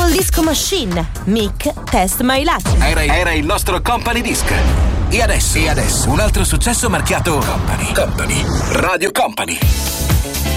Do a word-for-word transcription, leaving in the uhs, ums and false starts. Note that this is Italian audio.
Purple Disco Machine, Mick, Test My Luck. Era, era il nostro Company Disc. E adesso, e adesso un altro successo marchiato Company. Company. Radio Company.